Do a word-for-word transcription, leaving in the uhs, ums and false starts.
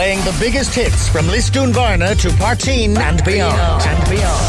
Playing the biggest hits from Lisdoonvarna to Parteen and beyond. And beyond.